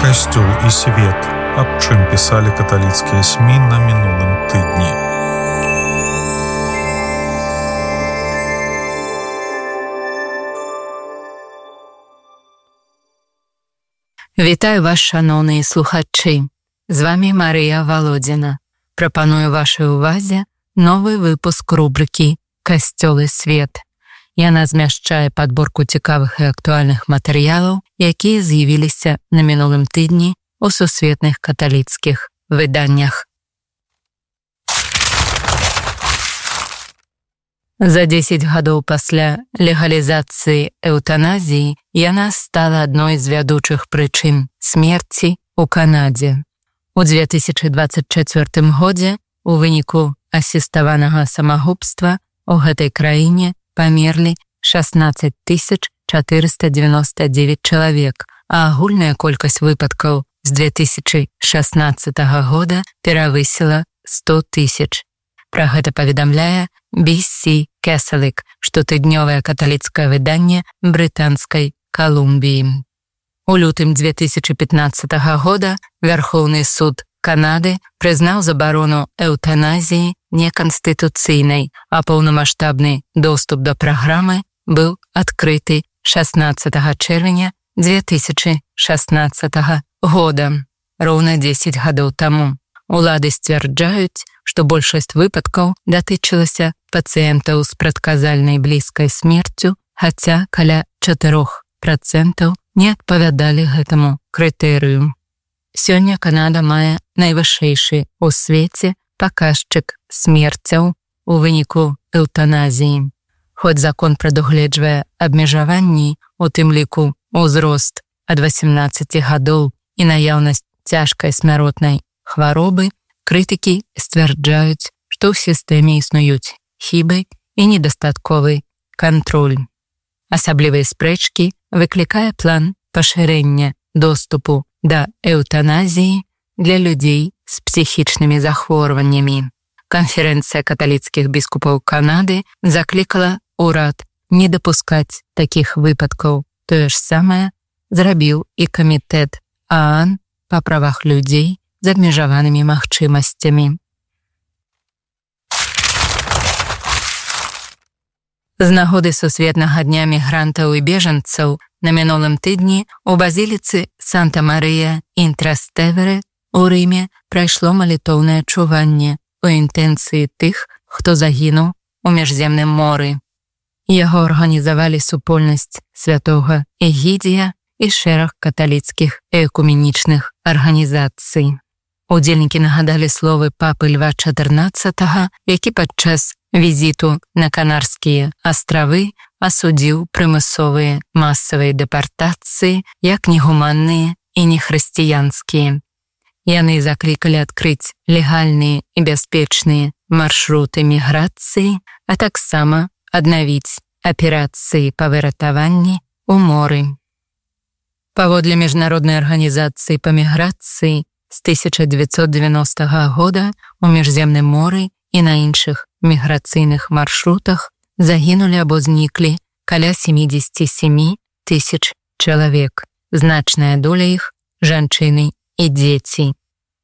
Касцёл і свет, аб чым пісалі каталіцкія СМІ на мінулым тыдні. Вітаю вас, шановні слухачі. З вами Марія Володіна. Пропоную вашій увазі новий випуск рубрики «Касцёл і свет». Яна змяшчае падборку цікавых і актуальных матэрыялаў, якія з'явіліся на мінулым тыдні у сусветных каталіцкіх выданнях. За 10 гадоў пасля легалізацыі эўтаназіі яна стала адной з вядучых прычын смерці ў Канадзе. У 2024 годзе у выніку асіставанага самагубства у гэтай краіне памерлі 16 499 чалавек, а агульная колькасць выпадкаў з 2016 года перавысіла 100 000. Пра гэта паведамляе BC Catholic, штотыднёвае каталіцкае выданне Брытанскай Калумбіі. У лютым 2015 года Вярхоўны суд Канады прызнаў забарону эўтаназіі неканстытуцыйнай, а паўнамаштабны доступ да праграмы быў адкрыты 16 чэрвеня 2016 года, роўна 10 гадоў таму. Улады сцвярджаюць, што большасць выпадкаў датычылася пацыентаў з прадказальнай блізкай смерцю, хаця каля 4% не адпавядалі гэтаму крытэрыю. Сёння Канада мае найвышэйшы ў свеце паказчык смерцяў у выніку эўтаназіі. Хоць закон прадугледжвае абмежаванні, у тым ліку ўзрост ад 18 гадоў і наяўнасць цяжкай смяротнай хваробы, крытыкі сцвярджаюць, што ў сістэме існуюць хібы і недастатковы кантроль. Асаблівыя спрэчкі выклікае план пашырэння доступу да эўтаназіі для людзей з псіхічнымі захворваннямі. Канферэнцыя каталіцкіх біскупаў Канады заклікала ўрад не дапускаць такіх выпадкаў. Тое ж самае зрабіў і камітэт ААН па правах людзей з абмежаванымі магчымасцямі. З нагоды сусветнага дня мігрантаў і бежанцаў на мінулым тыдні у базіліцы Санта-Марыя ін Трастэвере у Рыме прайшло малітоўнае чуванне у інтэнцыі тых, хто загінуў у міжземным моры. Яго арганізавалі супольнасць святога Эгідія і шэраг каталіцкіх і экуменічных арганізацый. Удзельнікі нагадалі словы папы Льва XIV, які падчас візіту на Канарскія астравы асудзіў прымусовыя масавыя дэпартацыі як негуманныя і нехрысціянскія. Яны заклікалі адкрыць легальныя і бяспечныя маршруты міграцыі, а таксама аднавіць аперацыі па выратаванні ў моры. Паводле міжнароднай арганізацыі па міграцыі з 1990 года у міжземным моры і на іншых міграцыйных маршрутах загінулі або зніклі каля 77 000 чалавек. Значная доля іх жанчыны і дзеці.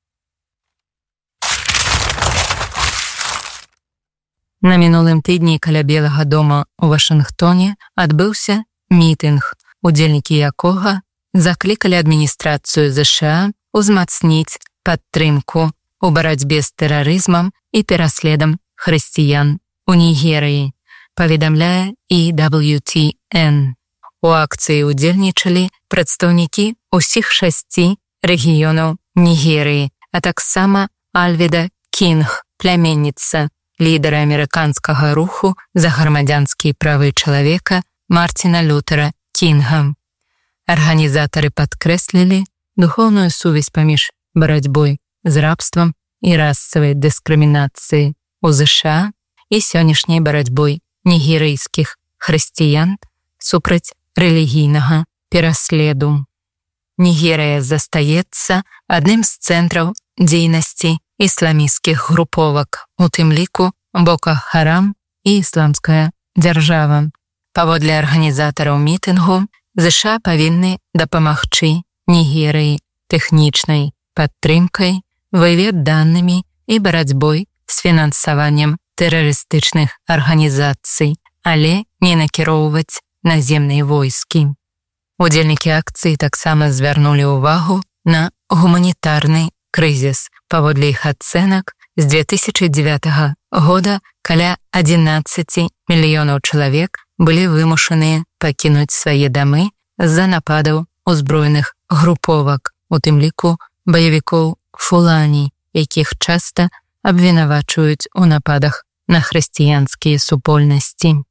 На мінулым тыдні каля Белага дома у Вашынгтоне адбыўся мітынг, удзельнікі якога заклікалі адміністрацыю ЗША узмацніць падтрымку у барацьбе з тэрарызмам і пераследам хрысціян у Нігерыі, паведамляе EWTN. У акцыі ўдзельнічалі прадстаўнікі ўсіх 6 рэгіёнаў Нігерыі, а таксама Альвіда Кінг, пляменніца лідара амерыканскага руху за грамадзянскія правы чалавека Марціна Лютера Кінга. Арганізатары падкрэслілі духоўную сувязь паміж барацьбой з рабствам і расавай дыскрымінацыяй у ЗША і сённяшняй барацьбой нігерыйскіх хрысціян супраць рэлігійнага пераследу. Нігерыя застаецца адным з цэнтраў дзейнасці ісламісцкіх груповак, у тым ліку Бока Харам і ісламская дзяржава. Паводле арганізатараў мітынгу, ЗША павінны дапамагчы Нігерыі тэхнічнай падтрымкай, выведданымі і барацьбой з фінансаваннем тэрарыстычных арганізацый, але не накіроўваць наземныя войскі. Удзельнікі акцыі таксама звярнулі ўвагу на гуманітарны крызіс. Паводле іх ацэнак, з 2009 года каля 11 мільёнаў чалавек былі вымушаныя пакінуць свае дамы з-за нападаў узброеных груповак, у тым ліку баевікоў Фулані, якіх часта абвінавачваюць у нападах на хрысціянскія супольнасці.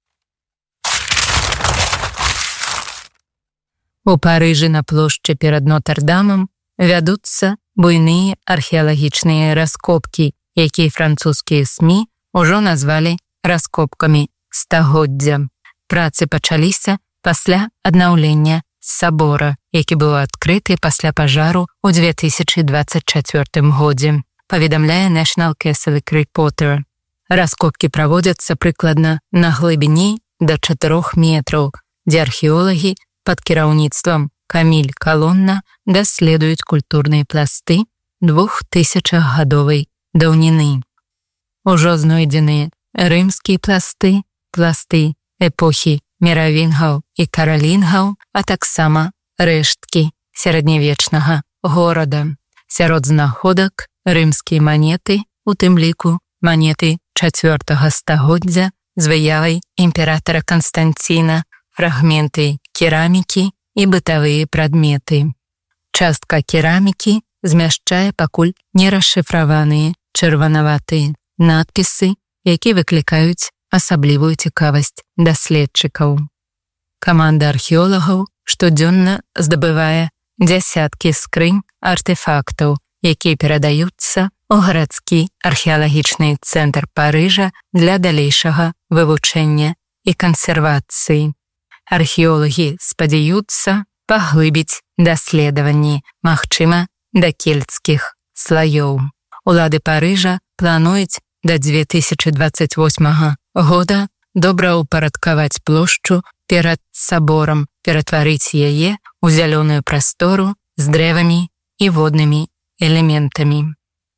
У Парыжы на плошчы перад Нотр-Дамам вядуцца буйныя археалагічныя раскопкі, якія французскія СМІ ўжо назвалі раскопкамі стагоддзя. Працы пачаліся пасля аднаўлення сабора, які быў адкрыты пасля пажару ў 2024 годзе, паведамляе National Catholic Reporter. Раскопкі праводзяцца прыкладна на глыбіні да 4 метраў, дзе археолагі пад кіраўніцтвам Каміль Калонна даследуюць культурныя пласты 2000-гадовай даўніны. Ужо знойдзеныя рымскія пласты, пласты эпохі меравінгаў і каралінгаў, а таксама рэшткі сярэднявечнага горада. Сярод знаходак рымскія манеты, у тым ліку манеты 4 стагоддзя з выявай імператара Канстанціна, фрагменты керамікі і бытавыя прадметы. Частка керамікі змяшчае пакуль не расшыфраваныя чырванаватыя надпісы, якія выклікаюць асаблівую цікавасць даследчыкаў. Каманда археолагаў штодзённа здабывае дзясяткі скрынь артэфактаў, якія перадаюцца ў гарадскі археалагічны цэнтр Парыжа для далейшага вывучэння і кансервацыі. Археолагі спадзяюцца паглыбіць даследаванні, магчыма, да кельцкіх слаёў. Улады Парыжа плануюць да 2028 года добраўпарадкаваць плошчу перад саборам, ператварыць яе ў зялёную прастору з дрэвамі і воднымі элементамі.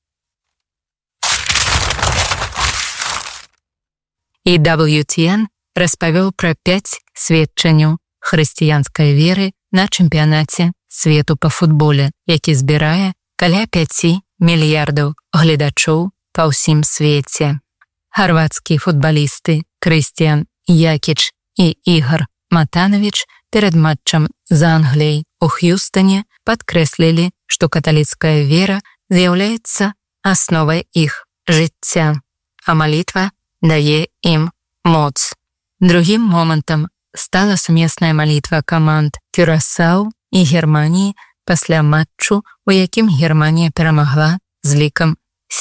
І WTN распавёў пра 5 сведчанняў хрысціянскай веры на чэмпіянаце свету па футболе, які збірае каля 5 мільярдаў гледачоў па ўсім свеце. Харвацкія футбалісты Крыстіян Якіч і Ігор Матанович перад матчам з Англіяй у Х'юстане падкрэслілі, што каталіцкая вера з'яўляецца асновай іх жыцця, а малітва дае ім моц. Другім момантам стала сумесная малітва каманд Кюрасау і Германіі пасля матчу, у якім Германія перамагла з лікам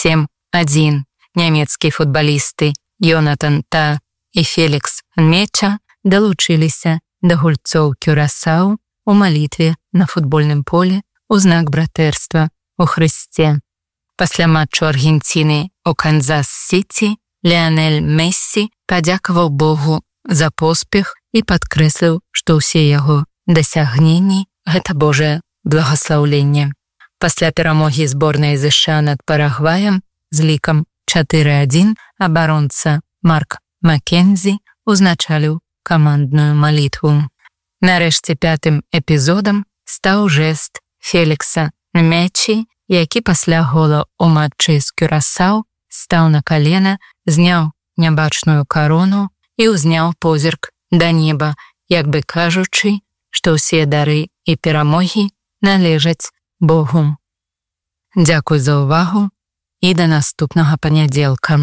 7-1. Нямецкія футбалісты Йонатан Та і Фелікс Меча далучыліся да гульцоў Кюрасау у малітве на футбольным поле ў знак братэрства у Хрысце. Пасля матчу Аргенціны у Канзас-Сіці Ліанель Мессі падзякаваў Богу за поспех і падкрэсліў, што ўсе яго дасягненні – гэта Божае благаслаўленне. Пасля перамогі зборнай ЗША над Парагваем з лікам 4-1 абаронца Марк Маккензі узначаліў камандную малітву. Нарэшце 5-м эпізодам стаў жэст Фелікса Мечі, які пасля гола ў матчы з Кюрасау стаў на калена, зняў нябачную карону і ўзняў позірк да неба, як бы кажучы, што ўсе дары і перамогі належаць Богу. Дзякуй за ўвагу і да наступнага панядзелка.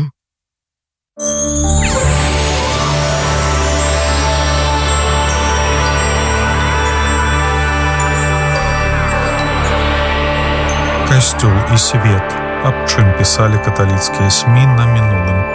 Касцёл і свет. Аб чым пісалі каталіцкія СМІ на мінулым